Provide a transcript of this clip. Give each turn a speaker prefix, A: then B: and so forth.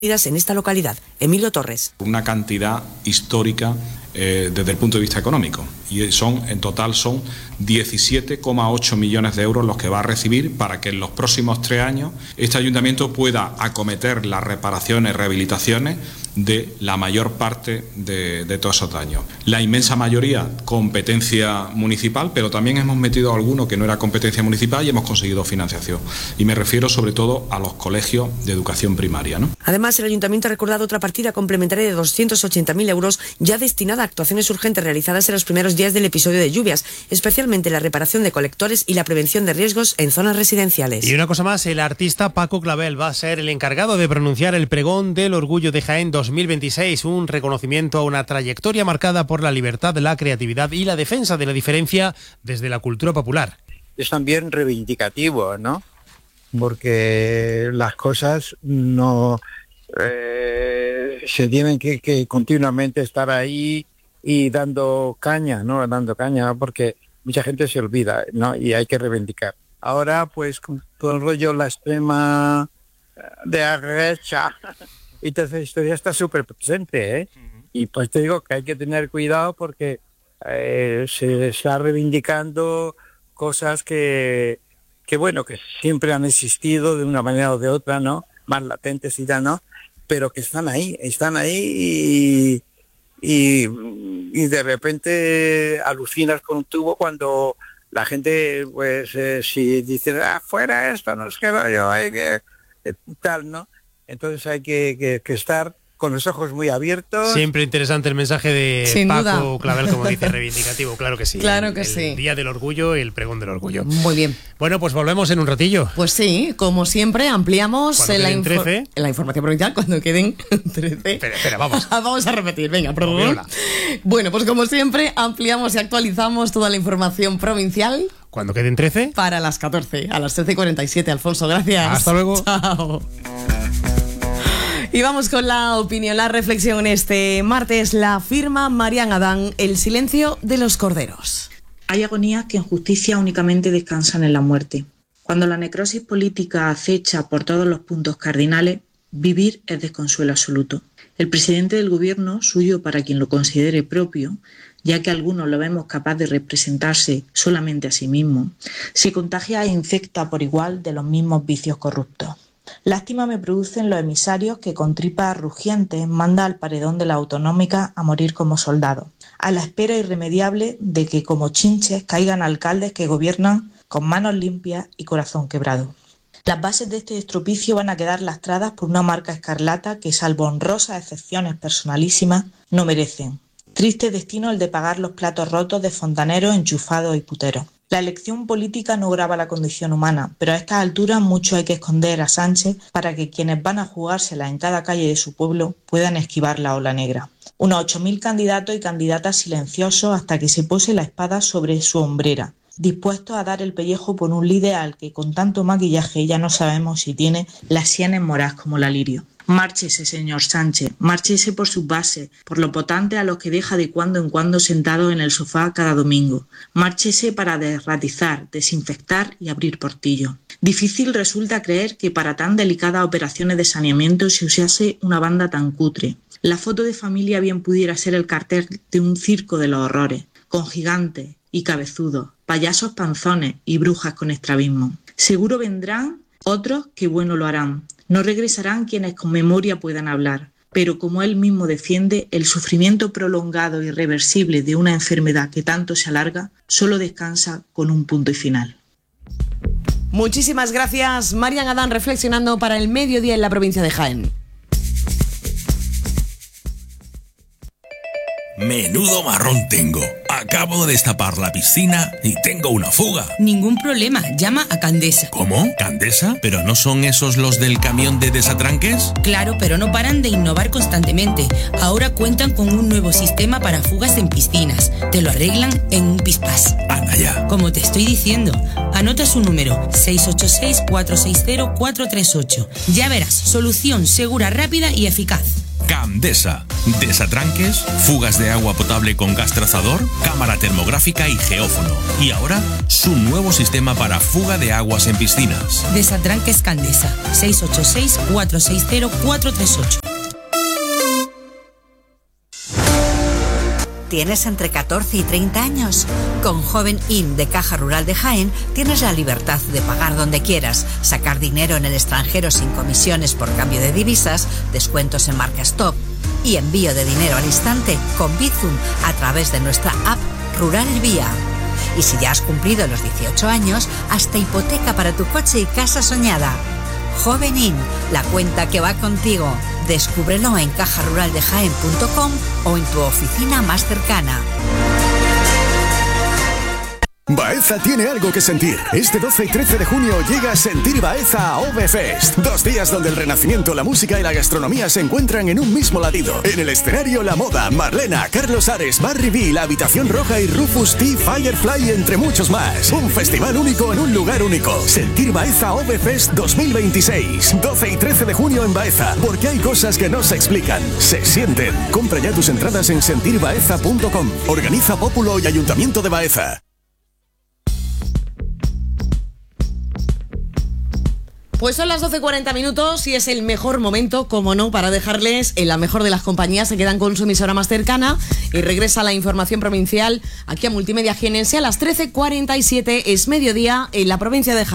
A: en esta localidad. Emilio Torres.
B: Una cantidad histórica desde el punto de vista económico, y en total son 17,8 millones de euros los que va a recibir para que en los próximos 3 años este ayuntamiento pueda acometer las reparaciones, rehabilitaciones de la mayor parte de todos esos daños. La inmensa mayoría competencia municipal, pero también hemos metido alguno que no era competencia municipal y hemos conseguido financiación. Y me refiero sobre todo a los colegios de educación primaria, ¿no?
A: Además, el ayuntamiento ha recordado otra partida complementaria de 280.000 euros ya destinada a actuaciones urgentes realizadas en los primeros días del episodio de lluvias, especialmente la reparación de colectores y la prevención de riesgos en zonas residenciales.
C: Y una cosa más, el artista Paco Clavel va a ser el encargado de pronunciar el pregón del Orgullo de Jaén 2026, un reconocimiento a una trayectoria marcada por la libertad, la creatividad y la defensa de la diferencia desde la cultura popular.
D: Es también reivindicativo, ¿no? Porque las cosas no se tienen que continuamente estar ahí y dando caña, ¿no? Porque mucha gente se olvida, ¿no? Y hay que reivindicar. Ahora, pues, con todo el rollo, la extrema derecha, y toda esa historia está súper presente, ¿eh? Y pues te digo que hay que tener cuidado porque se está reivindicando cosas que siempre han existido de una manera o de otra, ¿no? Más latentes y ya no, pero que están ahí y de repente alucinas con un tubo cuando la gente, pues, si dice, fuera esto, nos quedo yo, hay que tal, ¿no? Entonces hay que estar con los ojos muy abiertos.
C: Siempre interesante el mensaje de
E: Sin
C: Paco
E: duda.
C: Clavel, como dice, reivindicativo, claro que sí.
E: Claro que
C: el
E: sí.
C: Día del Orgullo, el pregón del Orgullo.
E: Muy bien.
C: Bueno, pues volvemos en un ratillo.
E: Pues sí, como siempre, ampliamos
C: Cuando queden 13.
E: la información provincial cuando queden 13.
C: Espera, vamos.
E: Vamos a repetir, venga, por favor.
C: Moviola.
E: Bueno, pues como siempre, ampliamos y actualizamos toda la información provincial
C: Cuando queden 13.
E: para las 14, a las 13:47. Alfonso, gracias.
C: Hasta luego.
E: Chao. Y vamos con la opinión, la reflexión este martes. La firma Marian Adán, el silencio de los corderos.
F: Hay agonías que en justicia únicamente descansan en la muerte. Cuando la necrosis política acecha por todos los puntos cardinales, vivir es desconsuelo absoluto. El presidente del gobierno, suyo para quien lo considere propio, ya que algunos lo vemos capaz de representarse solamente a sí mismo, se contagia e infecta por igual de los mismos vicios corruptos. Lástima me producen los emisarios que con tripas rugientes manda al paredón de la autonómica a morir como soldados, a la espera irremediable de que como chinches caigan alcaldes que gobiernan con manos limpias y corazón quebrado. Las bases de este estropicio van a quedar lastradas por una marca escarlata que, salvo honrosas excepciones personalísimas, no merecen. Triste destino el de pagar los platos rotos de fontaneros, enchufados y puteros. La elección política no grava la condición humana, pero a estas alturas mucho hay que esconder a Sánchez para que quienes van a jugársela en cada calle de su pueblo puedan esquivar la ola negra. Unos 8.000 candidatos y candidatas silenciosos hasta que se pose la espada sobre su hombrera, dispuestos a dar el pellejo por un líder al que con tanto maquillaje ya no sabemos si tiene las sienes moras como la lirio. Márchese, señor Sánchez, márchese por sus bases, por los votantes a los que deja de cuando en cuando sentados en el sofá cada domingo. Márchese para desratizar, desinfectar y abrir portillos. Difícil resulta creer que para tan delicadas operaciones de saneamiento se usase una banda tan cutre. La foto de familia bien pudiera ser el cartel de un circo de los horrores, con gigantes y cabezudos, payasos panzones y brujas con estrabismo. Seguro vendrán otros que bueno lo harán. No regresarán quienes con memoria puedan hablar, pero como él mismo defiende, el sufrimiento prolongado e irreversible de una enfermedad que tanto se alarga solo descansa con un punto y final.
E: Muchísimas gracias, Marian Adán, reflexionando para el mediodía en la provincia de Jaén.
G: Menudo marrón tengo. Acabo de destapar la piscina y tengo una fuga.
H: Ningún problema, llama a Candesa.
G: ¿Cómo? ¿Candesa? ¿Pero no son esos los del camión de desatranques?
H: Claro, pero no paran de innovar constantemente. Ahora cuentan con un nuevo sistema para fugas en piscinas. Te lo arreglan en un pispás.
G: Anda ya.
H: Como te estoy diciendo, anota su número, 686-460-438. Ya verás, solución segura, rápida y eficaz.
G: Candesa. Desatranques, fugas de agua potable con gas trazador, cámara termográfica y geófono. Y ahora, su nuevo sistema para fuga de aguas en piscinas.
H: Desatranques Candesa. 686-460-438.
I: ¿Tienes entre 14 y 30 años? Con Joven In de Caja Rural de Jaén tienes la libertad de pagar donde quieras, sacar dinero en el extranjero sin comisiones por cambio de divisas, descuentos en marcas top y envío de dinero al instante con Bizum a través de nuestra app Rural Vía. Y si ya has cumplido los 18 años, hasta hipoteca para tu coche y casa soñada. Joven In, la cuenta que va contigo. Descúbrelo en cajaruraldejaen.com o en tu oficina más cercana.
J: Baeza tiene algo que sentir. Este 12 y 13 de junio llega Sentir Baeza a OVFest. 2 días donde el renacimiento, la música y la gastronomía se encuentran en un mismo latido. En el escenario La Moda, Marlena, Carlos Ares, Barry B, La Habitación Roja y Rufus T, Firefly, entre muchos más. Un festival único en un lugar único. Sentir Baeza OVFest 2026. 12 y 13 de junio en Baeza. Porque hay cosas que no se explican, se sienten. Compra ya tus entradas en sentirbaeza.com. Organiza Pópulo y Ayuntamiento de Baeza.
E: Pues son las 12:40 y es el mejor momento, como no, para dejarles en la mejor de las compañías. Se quedan con su emisora más cercana y regresa la información provincial aquí a Multimedia Jienense a las 13:47. Es mediodía en la provincia de Jaén.